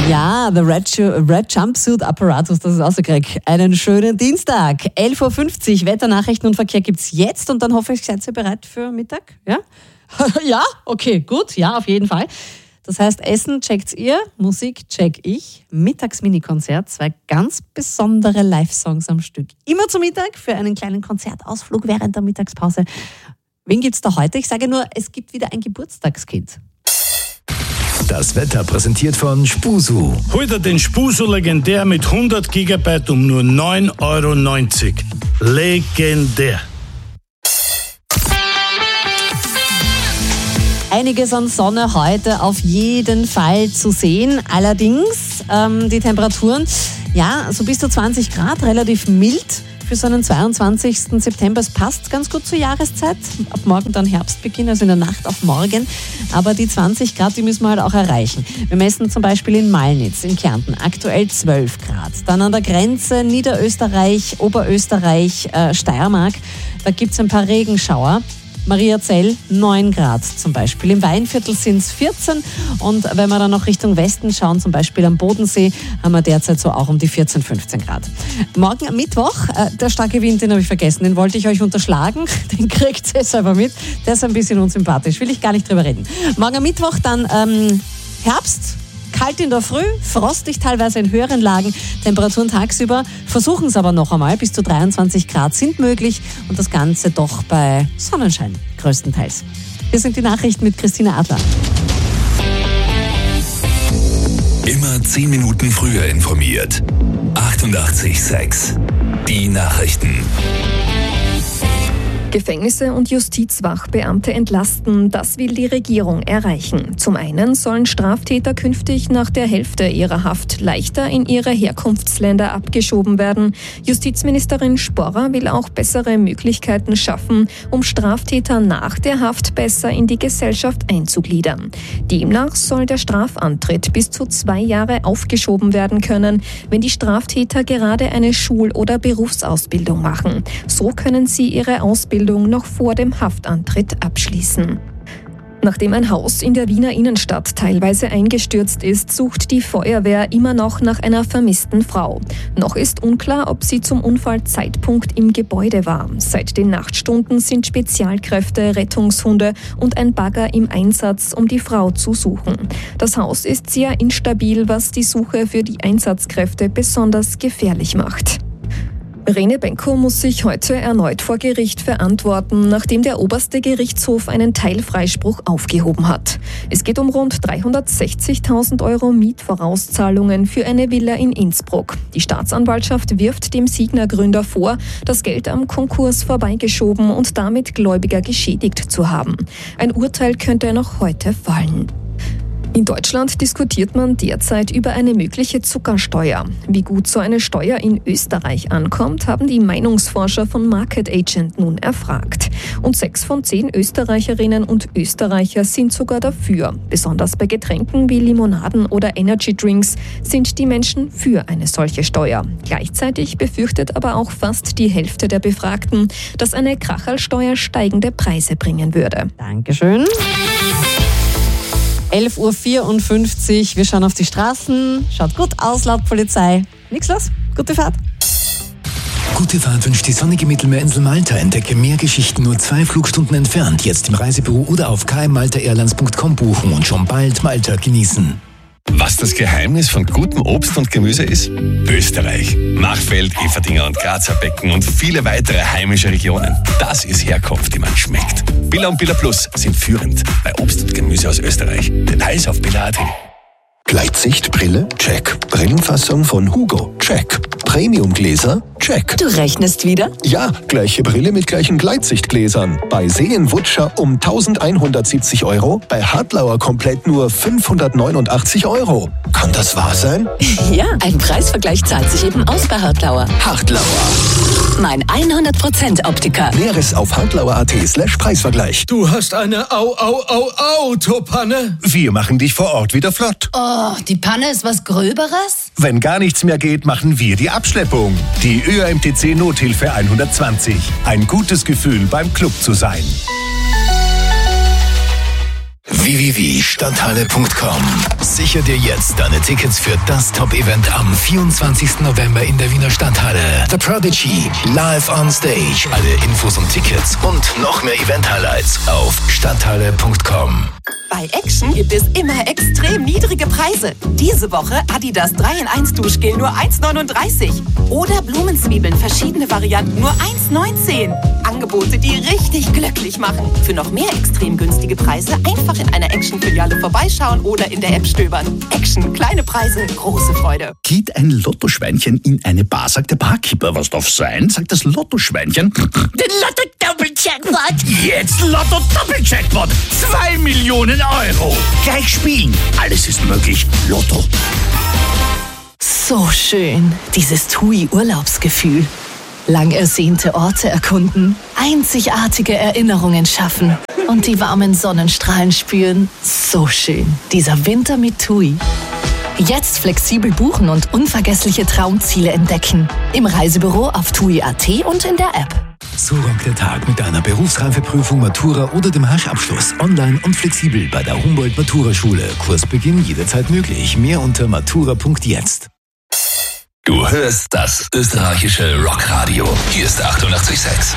Ja, The Red Jumpsuit Apparatus, das ist rausgekriegt. Einen schönen Dienstag. 11.50 Uhr, Wetternachrichten und Verkehr gibt's jetzt und dann hoffe ich, seid ihr bereit für Mittag? Ja? Ja? Okay, gut. Ja, auf jeden Fall. Das heißt, Essen checkt ihr, Musik check ich, Mittags-Mini-Konzert, 2 ganz besondere Live-Songs am Stück. Immer zum Mittag für einen kleinen Konzertausflug während der Mittagspause. Wen gibt's da heute? Ich sage nur, es gibt wieder ein Geburtstagskind. Das Wetter präsentiert von Spusu. Heute den Spusu legendär mit 100 GB um nur 9,90 €. Legendär. Einiges an Sonne heute auf jeden Fall zu sehen. Allerdings die Temperaturen, ja, so bis zu 20 Grad, relativ mild für so einen 22. September. Es passt ganz gut zur Jahreszeit. Ab morgen dann Herbstbeginn, also in der Nacht auf morgen. Aber die 20 Grad, die müssen wir halt auch erreichen. Wir messen zum Beispiel in Malnitz in Kärnten aktuell 12 Grad. Dann an der Grenze Niederösterreich, Oberösterreich, Steiermark. Da gibt es ein paar Regenschauer. Mariazell 9 Grad zum Beispiel. Im Weinviertel sind es 14 und wenn wir dann noch Richtung Westen schauen, zum Beispiel am Bodensee, haben wir derzeit so auch um die 14, 15 Grad. Morgen am Mittwoch, der starke Wind, den habe ich vergessen, den wollte ich euch unterschlagen, den kriegt ihr selber mit, der ist ein bisschen unsympathisch, will ich gar nicht drüber reden. Morgen am Mittwoch dann Herbst. Kalt in der Früh, frostig teilweise in höheren Lagen, Temperaturen tagsüber, versuchen es aber noch einmal, bis zu 23 Grad sind möglich und das Ganze doch bei Sonnenschein größtenteils. Hier sind die Nachrichten mit Christina Adler. Immer 10 Minuten früher informiert. 88,6. Die Nachrichten. Gefängnisse und Justizwachbeamte entlasten, das will die Regierung erreichen. Zum einen sollen Straftäter künftig nach der Hälfte ihrer Haft leichter in ihre Herkunftsländer abgeschoben werden. Justizministerin Sporrer will auch bessere Möglichkeiten schaffen, um Straftäter nach der Haft besser in die Gesellschaft einzugliedern. Demnach soll der Strafantritt bis zu 2 Jahre aufgeschoben werden können, wenn die Straftäter gerade eine Schul- oder Berufsausbildung machen. So können sie ihre Ausbildung noch vor dem Haftantritt abschließen. Nachdem ein Haus in der Wiener Innenstadt teilweise eingestürzt ist, sucht die Feuerwehr immer noch nach einer vermissten Frau. Noch ist unklar, ob sie zum Unfallzeitpunkt im Gebäude war. Seit den Nachtstunden sind Spezialkräfte, Rettungshunde und ein Bagger im Einsatz, um die Frau zu suchen. Das Haus ist sehr instabil, was die Suche für die Einsatzkräfte besonders gefährlich macht. Rene Benko muss sich heute erneut vor Gericht verantworten, nachdem der oberste Gerichtshof einen Teilfreispruch aufgehoben hat. Es geht um rund 360.000 € Mietvorauszahlungen für eine Villa in Innsbruck. Die Staatsanwaltschaft wirft dem Signa-Gründer vor, das Geld am Konkurs vorbeigeschoben und damit Gläubiger geschädigt zu haben. Ein Urteil könnte noch heute fallen. In Deutschland diskutiert man derzeit über eine mögliche Zuckersteuer. Wie gut so eine Steuer in Österreich ankommt, haben die Meinungsforscher von Market Agent nun erfragt. Und 6 von 10 Österreicherinnen und Österreicher sind sogar dafür. Besonders bei Getränken wie Limonaden oder Energy Drinks sind die Menschen für eine solche Steuer. Gleichzeitig befürchtet aber auch fast die Hälfte der Befragten, dass eine Kracherlsteuer steigende Preise bringen würde. Dankeschön. 11.54 Uhr, wir schauen auf die Straßen. Schaut gut aus laut Polizei. Nichts los, gute Fahrt. Gute Fahrt wünscht die sonnige Mittelmeerinsel Malta. Entdecke mehr Geschichten nur 2 Flugstunden entfernt. Jetzt im Reisebüro oder auf kmmaltaairlines.com buchen und schon bald Malta genießen. Was das Geheimnis von gutem Obst und Gemüse ist? Österreich. Machfeld, Eferdingen und Grazer Becken und viele weitere heimische Regionen. Das ist Herkunft, die man schmeckt. Billa und Billa Plus sind führend bei Obst und Gemüse aus Österreich. Details auf billa.at. Gleitsichtbrille? Check. Brillenfassung von Hugo? Check. Premiumgläser? Check. Du rechnest wieder? Ja, gleiche Brille mit gleichen Gleitsichtgläsern. Bei Seen-Wutscher um 1.170 €, bei Hartlauer komplett nur 589 €. Kann das wahr sein? Ja, ein Preisvergleich zahlt sich eben aus bei Hartlauer. Hartlauer. Mein 100% Optiker. Näheres auf hartlauer.at/Preisvergleich. Du hast eine Autopanne. Wir machen dich vor Ort wieder flott. Oh, die Panne ist was Gröberes? Wenn gar nichts mehr geht, machen wir die Abschleppung. Die ÖAMTC Nothilfe 120. Ein gutes Gefühl, beim Club zu sein. www.stadthalle.com. Sicher dir jetzt deine Tickets für das Top-Event am 24. November in der Wiener Stadthalle. The Prodigy, live on stage. Alle Infos und Tickets und noch mehr Event-Highlights auf stadthalle.com. Bei Action gibt es immer extrem niedrige Preise. Diese Woche Adidas 3-in-1 Duschgel nur 1,39. Oder Blumenzwiebeln, verschiedene Varianten nur 1,19. Angebote, die richtig glücklich machen. Für noch mehr extrem günstige Preise einfach in einer Action-Filiale vorbeischauen oder in der App stöbern. Action, kleine Preise, große Freude. Geht ein Lottoschweinchen in eine Bar, sagt der Barkeeper, was darf sein? Sagt das Lottoschweinchen. Den Lotto-Doppel-Jackpot! Jetzt Lotto-Doppel-Jackpot! 2 Millionen Euro! Gleich spielen! Alles ist möglich. Lotto. So schön, dieses TUI-Urlaubsgefühl. Lang ersehnte Orte erkunden, einzigartige Erinnerungen schaffen und die warmen Sonnenstrahlen spüren. So schön, dieser Winter mit TUI. Jetzt flexibel buchen und unvergessliche Traumziele entdecken. Im Reisebüro auf TUI.at und in der App. So rockt der Tag mit einer Berufsreifeprüfung, Matura oder dem Haschabschluss. Online und flexibel bei der Humboldt-Matura-Schule. Kursbeginn jederzeit möglich. Mehr unter matura.jetzt. Du hörst das österreichische Rockradio. Hier ist 88,6.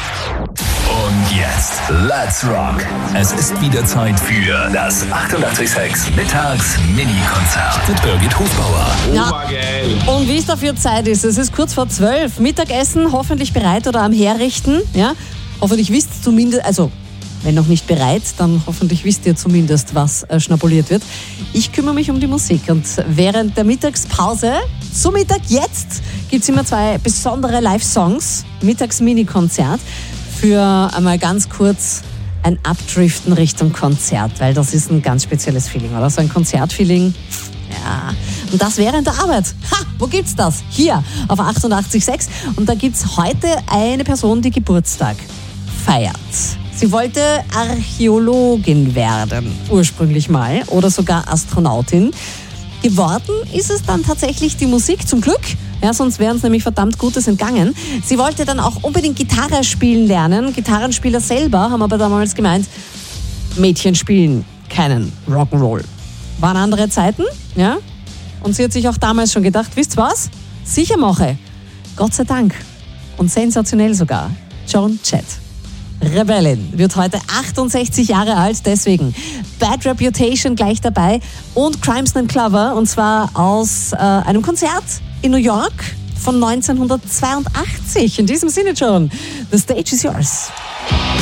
Und jetzt, let's rock. Es ist wieder Zeit für das 88,6 Mittags-Mini-Konzert mit Birgit Hofbauer. Ja. Und wie es dafür Zeit ist, es ist kurz vor 12. Mittagessen hoffentlich bereit oder am Herrichten. Ja? Hoffentlich wisst ihr zumindest, also wenn noch nicht bereit, dann hoffentlich wisst ihr zumindest, was schnabuliert wird. Ich kümmere mich um die Musik und während der Mittagspause, zum Mittag jetzt, gibt es immer 2 besondere Live-Songs, Mittags-Mini-Konzert, für einmal ganz kurz ein Abdriften Richtung Konzert, weil das ist ein ganz spezielles Feeling, oder? So ein Konzertfeeling. Ja, und das während der Arbeit. Wo gibt's das? Hier auf 88,6. Und da gibt's heute eine Person, die Geburtstag feiert. Sie wollte Archäologin werden, ursprünglich mal, oder sogar Astronautin. Geworden ist es dann tatsächlich die Musik, zum Glück. Ja, sonst wäre uns nämlich verdammt Gutes entgangen. Sie wollte dann auch unbedingt Gitarre spielen lernen. Gitarrenspieler selber haben aber damals gemeint, Mädchen spielen keinen Rock'n'Roll. Waren andere Zeiten, ja. Und sie hat sich auch damals schon gedacht, wisst ihr was? Sicher mache. Gott sei Dank. Und sensationell sogar. Joan Jett. Rebellin wird heute 68 Jahre alt, deswegen Bad Reputation gleich dabei und Crimson & Clover, und zwar aus einem Konzert in New York von 1982. In diesem Sinne schon, the stage is yours.